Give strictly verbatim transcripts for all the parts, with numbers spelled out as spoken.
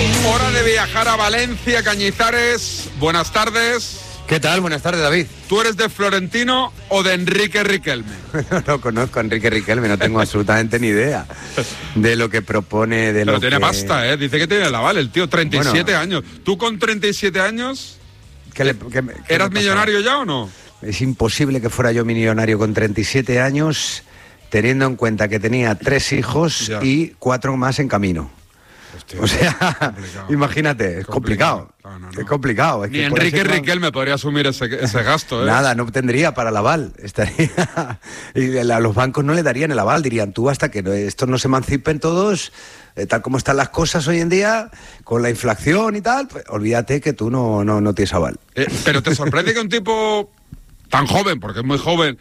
Hora de viajar a Valencia, Cañizares. Buenas tardes. ¿Qué tal? Buenas tardes, David. ¿Tú eres de Florentino o de Enrique Riquelme? No, no conozco a Enrique Riquelme, no tengo absolutamente ni idea de lo que propone, de Pero lo tiene que... pasta, ¿eh? Dice que tiene el aval, el tío, treinta y siete Bueno, años. ¿Tú con treinta y siete años ¿Qué le, qué, qué eras le millonario ya o no? Es imposible que fuera yo millonario con treinta y siete años, teniendo en cuenta que tenía tres hijos Ya. y cuatro más en camino. Hostia, O sea, complicado. imagínate, es complicado. complicado. No, no, no. Es complicado. Es Ni que por Enrique ese plan- Riquelme podría asumir ese, ese gasto, ¿eh? Nada, no tendría para el aval. Estaría... Y a los bancos no le darían el aval, dirían tú hasta que no- estos no se emancipen todos, eh, tal como están las cosas hoy en día, con la inflación y tal, pues, olvídate que tú no, no, no tienes aval. Eh, pero te sorprende que un tipo tan joven, porque es muy joven,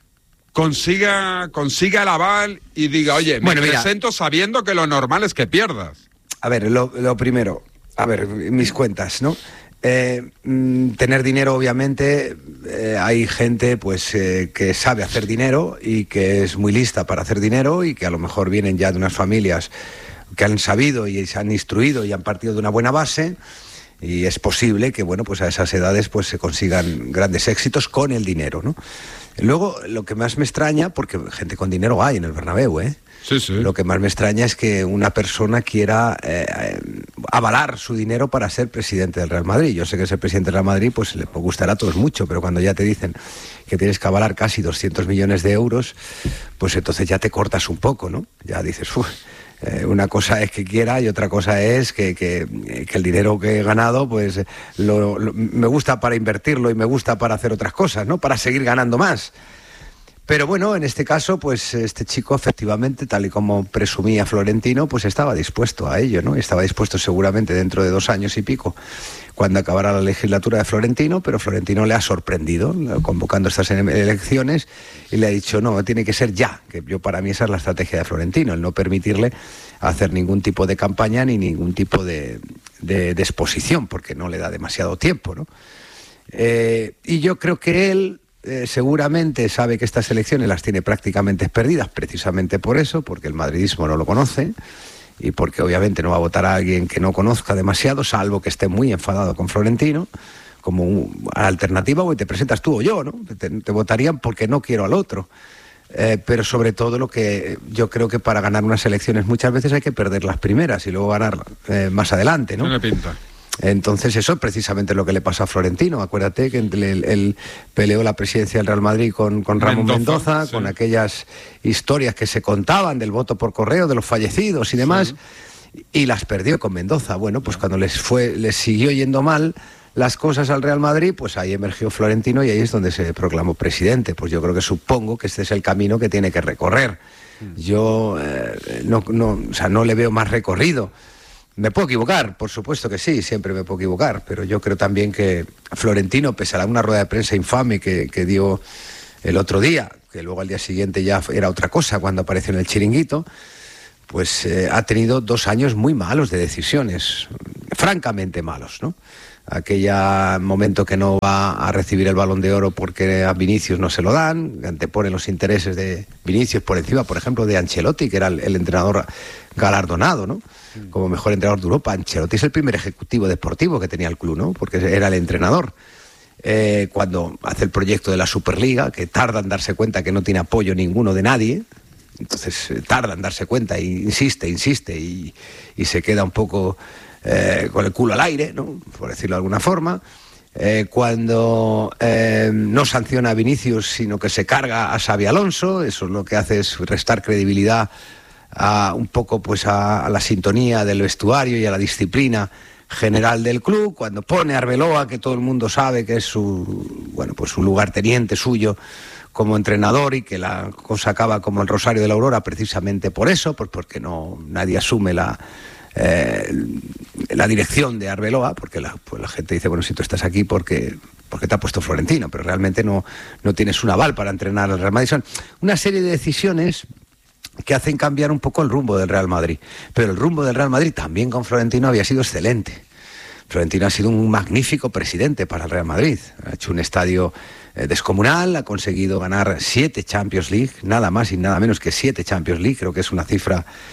consiga, consiga el aval y diga, oye, me Bueno, mira. presento sabiendo que lo normal es que pierdas. A ver, lo, lo primero, a ver, mis cuentas, ¿no? Eh, mm, tener dinero, obviamente, eh, hay gente pues eh, que sabe hacer dinero y que es muy lista para hacer dinero y que a lo mejor vienen ya de unas familias que han sabido y se han instruido y han partido de una buena base, y es posible que, bueno, pues a esas edades pues se consigan grandes éxitos con el dinero, ¿no? Luego, lo que más me extraña, porque gente con dinero hay en el Bernabéu, ¿eh? Sí, sí. Lo que más me extraña es que una persona quiera eh, eh, avalar su dinero para ser presidente del Real Madrid. Yo sé que ser presidente del Real Madrid pues le gustará a todos mucho, pero cuando ya te dicen que tienes que avalar casi doscientos millones de euros, pues entonces ya te cortas un poco, ¿no? Ya dices, uff, eh, una cosa es que quiera y otra cosa es que, que, que el dinero que he ganado pues lo, lo- me gusta para invertirlo y me gusta para hacer otras cosas, ¿no? Para seguir ganando más. Pero bueno, en este caso, pues este chico efectivamente, tal y como presumía Florentino, pues estaba dispuesto a ello, ¿no? Estaba dispuesto seguramente dentro de dos años y pico, cuando acabara la legislatura de Florentino, pero Florentino le ha sorprendido convocando estas ele- elecciones y le ha dicho, no, tiene que ser ya, que yo para mí esa es la estrategia de Florentino, el no permitirle hacer ningún tipo de campaña ni ningún tipo de, de, de exposición, porque no le da demasiado tiempo, ¿no? Eh, y yo creo que él... Eh, seguramente sabe que estas elecciones las tiene prácticamente perdidas, precisamente por eso, porque el madridismo no lo conoce y porque obviamente no va a votar a alguien que no conozca demasiado, salvo que esté muy enfadado con Florentino, como un- alternativa, o te presentas tú o yo, ¿no? Te, te votarían porque no quiero al otro. Eh, pero sobre todo lo que yo creo que para ganar unas elecciones muchas veces hay que perder las primeras y luego ganar eh, más adelante, ¿no? Tiene pinta. Entonces eso es precisamente lo que le pasó a Florentino. Acuérdate que él, él- él peleó la presidencia del Real Madrid con, con Ramón Mendoza, Mendoza, sí. con aquellas historias que se contaban del voto por correo, de los fallecidos y demás, y las perdió con Mendoza. Bueno, pues cuando les fue, les siguió yendo mal las cosas al Real Madrid, pues ahí emergió Florentino y ahí es donde se proclamó presidente. Pues yo creo que supongo que este es el camino que tiene que recorrer. Yo eh, no, no, o sea, no le veo más recorrido. Me puedo equivocar, por supuesto que sí, siempre me puedo equivocar, pero yo creo también que Florentino, pese a una rueda de prensa infame que, que dio el otro día, que luego al día siguiente ya era otra cosa cuando apareció en el Chiringuito, pues eh, ha tenido dos años muy malos de decisiones, francamente malos, ¿no? Aquella momento que no va a recibir el Balón de Oro porque a Vinicius no se lo dan, antepone los intereses de Vinicius por encima, por ejemplo, de Ancelotti, que era el, el entrenador galardonado, ¿no? Como mejor entrenador de Europa. Ancelotti es el primer ejecutivo deportivo que tenía el club, ¿no? Porque era el entrenador. Eh, cuando hace el proyecto de la Superliga, que tarda en darse cuenta que no tiene apoyo ninguno de nadie, entonces eh, tarda en darse cuenta y insiste, insiste y, y se queda un poco eh, con el culo al aire, ¿no? Por decirlo de alguna forma. Eh, cuando eh, no sanciona a Vinicius, sino que se carga a Xabi Alonso, eso lo que hace es restar credibilidad a un poco pues a, a la sintonía del vestuario y a la disciplina general del club. Cuando pone a Arbeloa, que todo el mundo sabe que es su, bueno, pues su lugarteniente suyo como entrenador y que la cosa acaba como el Rosario de la Aurora precisamente por eso, pues porque no nadie asume la eh, la dirección de Arbeloa, porque la, pues la gente dice, bueno, si tú estás aquí porque porque te ha puesto Florentino, pero realmente no, no tienes un aval para entrenar al Real Madrid. Son una serie de decisiones que hacen cambiar un poco el rumbo del Real Madrid. Pero el rumbo del Real Madrid también con Florentino había sido excelente. Florentino ha sido un magnífico presidente para el Real Madrid. Ha hecho un estadio eh, descomunal, ha conseguido ganar siete Champions League, nada más y nada menos que siete Champions League. Creo que es una cifra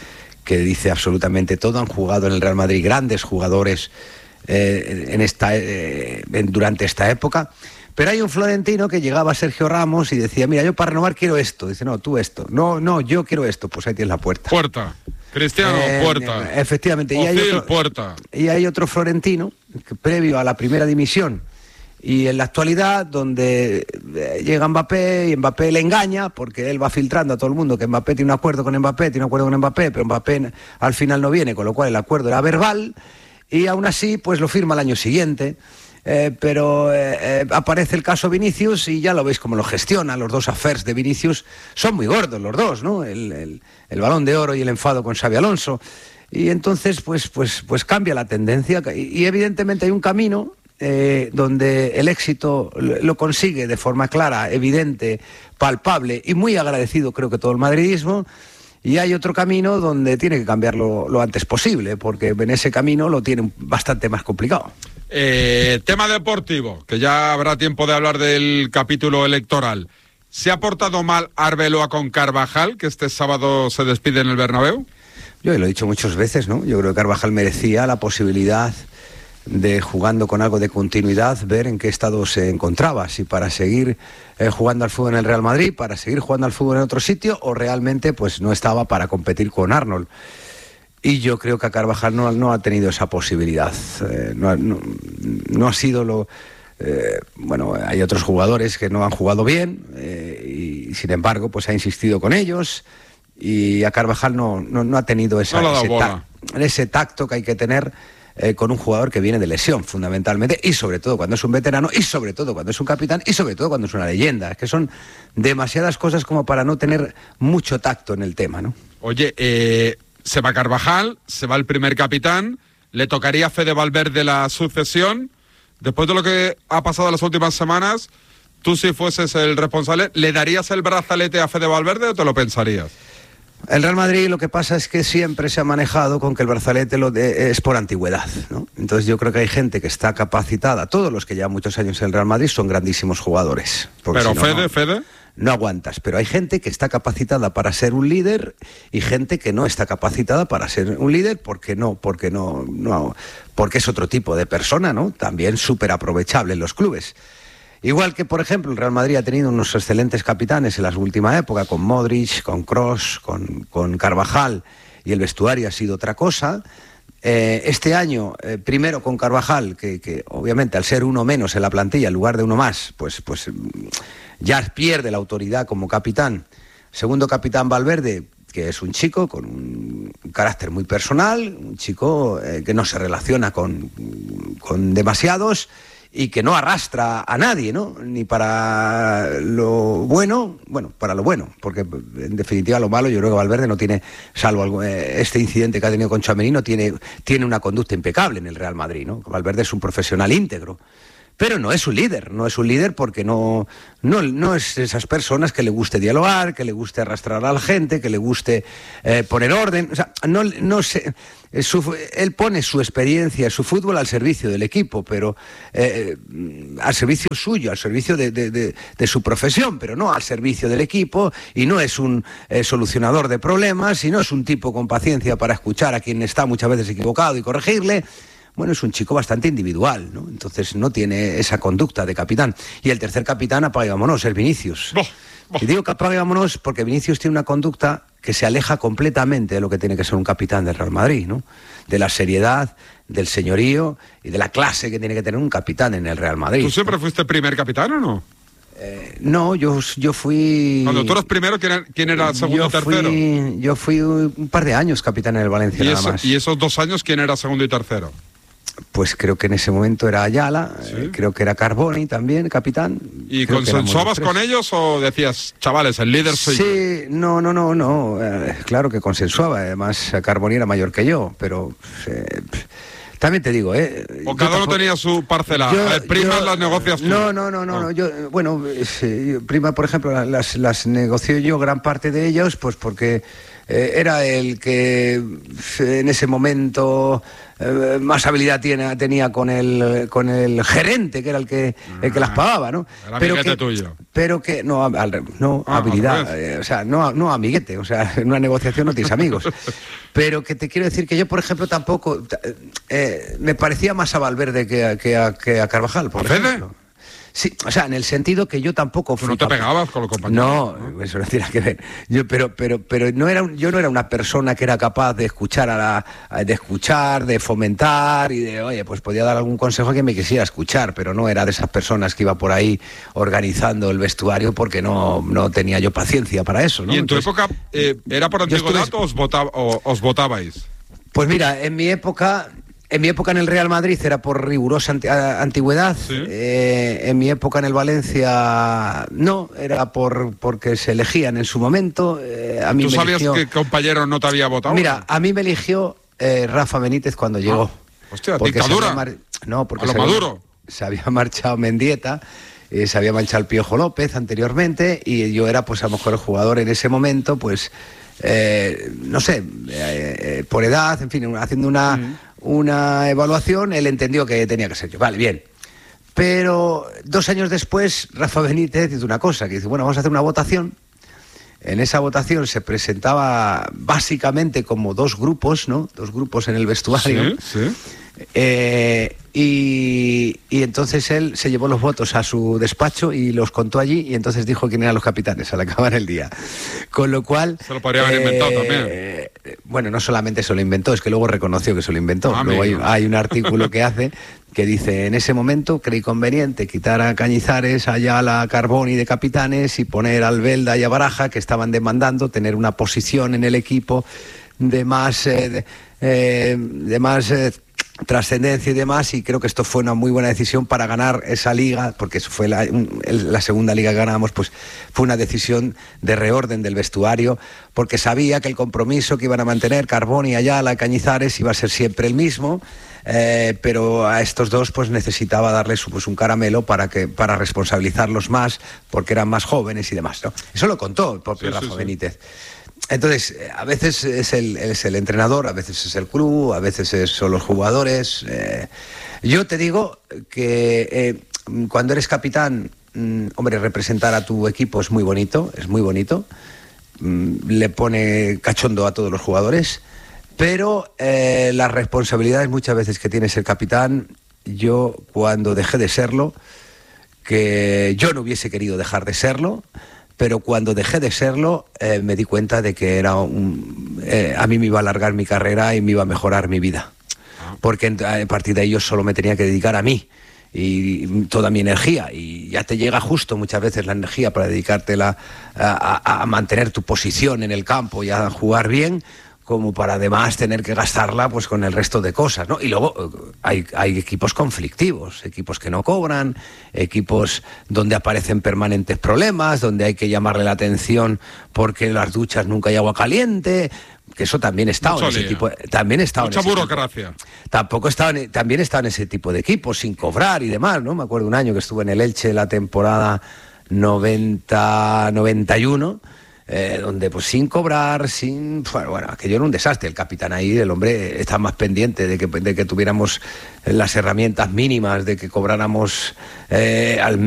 que dice absolutamente todo. Han jugado en el Real Madrid grandes jugadores eh, en esta, eh, en, durante esta época. Pero hay un florentino que llegaba a Sergio Ramos y decía, mira, yo para renovar quiero esto. Dice, no, tú esto. No, no, yo quiero esto. Pues ahí tienes la puerta. Puerta. Cristiano, eh, puerta. Efectivamente. Ozil, y, hay otro, puerta. y hay otro florentino, que previo a la primera división y en la actualidad, donde llega Mbappé y Mbappé le engaña, porque él va filtrando a todo el mundo que Mbappé tiene un acuerdo con Mbappé, tiene un acuerdo con Mbappé, pero Mbappé al final no viene, con lo cual el acuerdo era verbal, y aún así pues lo firma el año siguiente. Eh, pero eh, eh, aparece el caso Vinicius y ya lo veis cómo lo gestiona. Los dos affairs de Vinicius son muy gordos los dos, ¿no? El, el, el Balón de Oro y el enfado con Xabi Alonso. Y entonces pues, pues, pues cambia la tendencia y, y evidentemente hay un camino eh, donde el éxito lo consigue de forma clara, evidente, palpable y muy agradecido, creo que todo el madridismo. Y hay otro camino donde tiene que cambiarlo lo antes posible, porque en ese camino lo tiene bastante más complicado. Eh, tema deportivo, que ya habrá tiempo de hablar del capítulo electoral. ¿Se ha portado mal Arbeloa con Carvajal, que este sábado se despide en el Bernabéu? Yo lo he dicho muchas veces, ¿no? Yo creo que Carvajal merecía la posibilidad de, jugando con algo de continuidad, ver en qué estado se encontraba, si para seguir eh, jugando al fútbol en el Real Madrid, para seguir jugando al fútbol en otro sitio, o realmente pues no estaba para competir con Arnold. Y yo creo que a Carvajal no, no ha tenido esa posibilidad, eh, no, no, no ha sido lo... Eh, bueno, hay otros jugadores que no han jugado bien eh, y sin embargo pues ha insistido con ellos, y a Carvajal no, no, no ha tenido esa, no ese, ta- ese tacto que hay que tener Eh, con un jugador que viene de lesión, fundamentalmente, y sobre todo cuando es un veterano, y sobre todo cuando es un capitán, y sobre todo cuando es una leyenda. Es que son demasiadas cosas como para no tener mucho tacto en el tema, ¿no? Oye, eh, se va Carvajal, se va el primer capitán, le tocaría a Fede Valverde la sucesión. Después de lo que ha pasado las últimas semanas, tú si fueses el responsable, ¿le darías el brazalete a Fede Valverde o te lo pensarías? El Real Madrid lo que pasa es que siempre se ha manejado con que el brazalete lo de, es por antigüedad, ¿no? Entonces yo creo que hay gente que está capacitada, todos los que llevan muchos años en el Real Madrid son grandísimos jugadores. Pero si no, Fede, no, Fede... no aguantas, pero hay gente que está capacitada para ser un líder y gente que no está capacitada para ser un líder porque no, porque no, no, porque es otro tipo de persona, ¿no? También súper aprovechable en los clubes. Igual que, por ejemplo, el Real Madrid ha tenido unos excelentes capitanes en la última época, con Modric, con Kroos, con, con Carvajal, y el vestuario ha sido otra cosa. Eh, este año, eh, primero con Carvajal, que, que obviamente al ser uno menos en la plantilla, en lugar de uno más, pues, pues ya pierde la autoridad como capitán. Segundo capitán Valverde, que es un chico con un carácter muy personal, un chico eh, que no se relaciona con, con demasiados, y que no arrastra a nadie, ¿no? Ni para lo bueno, bueno, para lo bueno, porque en definitiva lo malo yo creo que Valverde no tiene, salvo algo, eh, este incidente que ha tenido con Tchouaméni, no tiene, tiene una conducta impecable en el Real Madrid, ¿no? Valverde es un profesional íntegro, pero no es un líder, no es un líder porque no, no, no es de esas personas que le guste dialogar, que le guste arrastrar a la gente, que le guste eh, poner orden, o sea, no, no sé... Su, él pone su experiencia, su fútbol al servicio del equipo, pero eh, al servicio suyo, al servicio de, de, de, de su profesión, pero no al servicio del equipo, y no es un eh, solucionador de problemas, y no es un tipo con paciencia para escuchar a quien está muchas veces equivocado y corregirle. Bueno, es un chico bastante individual, ¿no? Entonces no tiene esa conducta de capitán. Y el tercer capitán, apaga y vámonos, es Vinicius. Oh, oh. Y digo que apaga y vámonos porque Vinicius tiene una conducta que se aleja completamente de lo que tiene que ser un capitán del Real Madrid, ¿no? De la seriedad, del señorío y de la clase que tiene que tener un capitán en el Real Madrid. ¿Tú siempre fuiste primer capitán o no? Eh, no, yo, yo fui... Cuando tú eras primero, ¿quién era, quién era segundo y tercero? Fui, yo fui un par de años capitán en el Valencia, ¿Y nada eso, más. ¿Y esos dos años quién era segundo y tercero? Pues creo que en ese momento era Ayala, ¿sí? eh, creo que era Carboni también, capitán. ¿Y consensuabas con ellos o decías, chavales, el líder soy sí, yo? Sí, no, no, no, no, eh, claro que consensuaba, además Carboni era mayor que yo, pero... Eh, también te digo, ¿eh? O cada uno tenía su parcela. Yo, ver, primas yo, las negocias tú. No, no, no, no. Ah. no yo, bueno, sí, prima, por ejemplo, las, las negocio yo gran parte de ellos, pues porque eh, era el que en ese momento eh, más habilidad tiene, tenía con el con el gerente, que era el que el que las pagaba, ¿no? Era pero amiguete que, tuyo. Pero que no, al, no Ah, habilidad, eh, o sea, no, no amiguete, o sea, en una negociación no tienes amigos. Pero que te quiero decir que yo, por ejemplo, tampoco eh, me parecía más a Valverde que a, que a, que a Carvajal, por ¿A Fede? ejemplo. Sí, o sea, en el sentido que yo tampoco Tú no te pegabas con los compañeros. No, ¿no? Eso no tiene que ver. Yo, pero, pero, pero no era, un, yo no era una persona que era capaz de escuchar a la, de escuchar, de fomentar y de, oye, pues podía dar algún consejo que me quisiera escuchar, pero no era de esas personas que iba por ahí organizando el vestuario porque no, no tenía yo paciencia para eso, ¿no? ¿Y en tu Entonces, época eh, era por antigüedad estuve... o os, votaba, o, os votabais? Pues mira, en mi época... En mi época en el Real Madrid era por rigurosa anti antigüedad, ¿sí? eh, en mi época en el Valencia no, era por porque se elegían en su momento. Eh, a mí ¿Tú me sabías eligió... que compañero no te había votado? Mira, a mí me eligió eh, Rafa Benítez cuando llegó. Ah, hostia, porque dictadura. Mar... No, porque a lo se Maduro. Había, se había marchado Mendieta, eh, se había marchado el Piojo López anteriormente y yo era pues a lo mejor el jugador en ese momento, pues eh, no sé, eh, eh, por edad, en fin, haciendo una... Mm. una evaluación, él entendió que tenía que ser yo. Vale, bien. Pero dos años después, Rafa Benítez hizo una cosa, que dice, bueno, vamos a hacer una votación. En esa votación se presentaba básicamente como dos grupos, ¿no? Dos grupos en el vestuario. Sí, sí. Eh, y, y entonces él se llevó los votos a su despacho y los contó allí y entonces dijo quién eran los capitanes al acabar el día. Con lo cual... Se lo podría haber eh, inventado también. Eh, bueno, no solamente se lo inventó, es que luego reconoció que se lo inventó. Ah, luego hay, hay un artículo que hace que dice, en ese momento creí conveniente quitar a Cañizares, a Ayala, a Carboni de capitanes y poner a Albelda y a Baraja, que estaban demandando tener una posición en el equipo de más... Eh, de, eh, de más eh, trascendencia y demás, y creo que esto fue una muy buena decisión para ganar esa liga, porque eso fue la, la segunda liga que ganamos, pues fue una decisión de reorden del vestuario, porque sabía que el compromiso que iban a mantener Carboni, Ayala, Cañizares iba a ser siempre el mismo, eh, pero a estos dos pues necesitaba darles pues, un caramelo para que para responsabilizarlos más, porque eran más jóvenes y demás, ¿no? Eso lo contó el propio sí, Rafa sí, Benítez. Entonces, a veces es el, es el entrenador, a veces es el club, a veces es, son los jugadores. Eh, yo te digo que eh, cuando eres capitán, mm, hombre, representar a tu equipo es muy bonito, es muy bonito. Mm, le pone cachondo a todos los jugadores, pero eh, las responsabilidades muchas veces que tiene ser capitán, yo cuando dejé de serlo, que yo no hubiese querido dejar de serlo, pero cuando dejé de serlo eh, me di cuenta de que era un, eh, a mí me iba a alargar mi carrera y me iba a mejorar mi vida, porque a partir de ahí yo solo me tenía que dedicar a mí y toda mi energía, y ya te llega justo muchas veces la energía para dedicártela a, a, a mantener tu posición en el campo y a jugar bien, como para además tener que gastarla pues con el resto de cosas, ¿no? Y luego hay, hay equipos conflictivos, equipos que no cobran, equipos donde aparecen permanentes problemas, donde hay que llamarle la atención porque en las duchas nunca hay agua caliente, que eso también está en ese tipo, también está mucha en ese burocracia. Tipo. Tampoco estaba también está en ese tipo de equipos sin cobrar y demás, ¿no? Me acuerdo un año que estuve en el Elche la temporada noventa noventa y uno. Eh, donde pues sin cobrar, sin... Bueno, bueno, aquello era un desastre. El capitán ahí, el hombre, está más pendiente de que, de que tuviéramos las herramientas mínimas, de que cobráramos eh, al